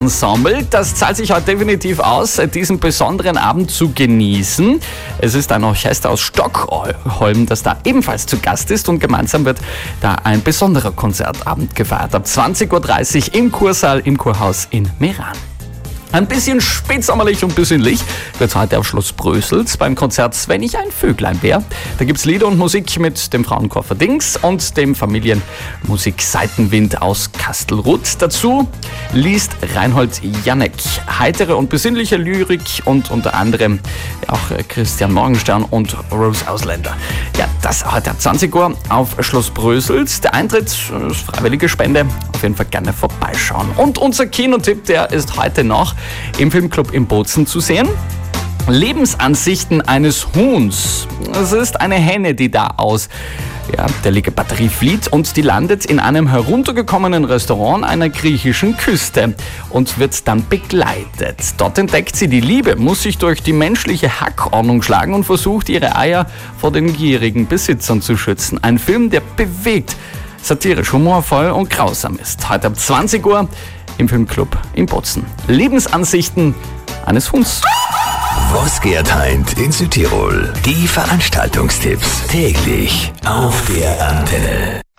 Ensemble. Das zahlt sich heute definitiv aus, diesen besonderen Abend zu genießen. Es ist ein Orchester aus Stockholm, das da ebenfalls zu Gast ist, und gemeinsam wird da ein besonderer Konzertabend gefeiert. Ab 20.30 Uhr im Kursaal im Kurhaus in Meran. Ein bisschen spätsommerlich und besinnlich wird es heute auf Schloss Brösels beim Konzert Wenn ich ein Vöglein wär. Da gibt es Lieder und Musik mit dem Frauenchor Verdings und dem Familienmusik Seitenwind aus Kastelruth. Dazu liest Reinhold Janek heitere und besinnliche Lyrik und unter anderem auch Christian Morgenstern und Rose Ausländer. Ja, das heute ab 20 Uhr auf Schloss Brösels. Der Eintritt ist freiwillige Spende. Auf jeden Fall gerne vorbeischauen. Und unser Kinotipp, der ist heute noch im Filmclub in Bozen zu sehen. Lebensansichten eines Huhns. Es ist eine Henne, die da aus der Liegebatterie flieht, und die landet in einem heruntergekommenen Restaurant einer griechischen Küste und wird dann begleitet. Dort entdeckt sie die Liebe, muss sich durch die menschliche Hackordnung schlagen und versucht, ihre Eier vor den gierigen Besitzern zu schützen. Ein Film, der bewegt, satirisch, humorvoll und grausam ist. Heute ab 20 Uhr im Filmclub in Bozen. Lebensansichten eines Huhns. Was geht heint in Südtirol? Die Veranstaltungstipps täglich auf der Antenne.